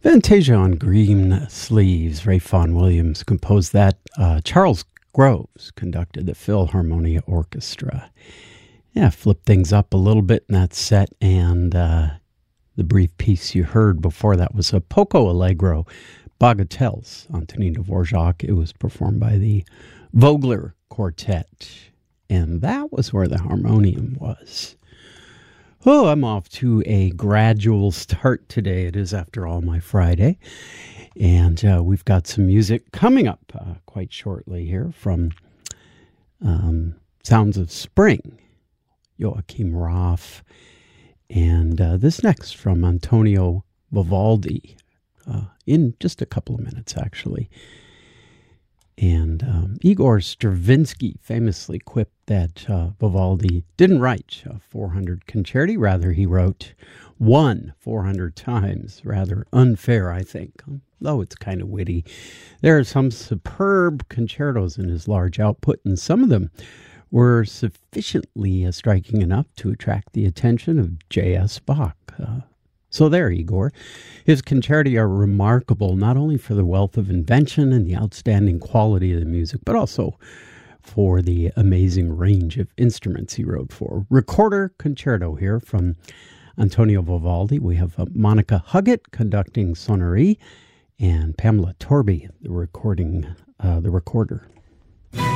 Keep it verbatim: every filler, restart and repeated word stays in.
Fantasia on Green Sleeves. Ray Vaughan Williams composed that. Uh, Charles Groves conducted the Philharmonia Orchestra. Yeah, flip things up a little bit in that set, and uh, the brief piece you heard before that was a Poco Allegro, Bagatelles, Antonin Dvorak. It was performed by the Vogler Quartet, and that was where the harmonium was. Oh, I'm off to a gradual start today. It is, after all, my Friday. And uh, we've got some music coming up uh, quite shortly here from um, Sounds of Spring, Joachim Raff. And uh, this next from Antonio Vivaldi uh, in just a couple of minutes, actually. And um, Igor Stravinsky famously quipped that uh, Vivaldi didn't write a four hundred concerti. Rather, he wrote one four hundred times. Rather unfair, I think, though it's kind of witty. There are some superb concertos in his large output, and some of them were sufficiently uh, striking enough to attract the attention of J S. Bach. Uh, So there, Igor. His concerti are remarkable not only for the wealth of invention and the outstanding quality of the music, but also for the amazing range of instruments he wrote for. Recorder Concerto here from Antonio Vivaldi. We have uh, Monica Huggett conducting Sonnerie, and Pamela Torby, the recording, uh, the recorder.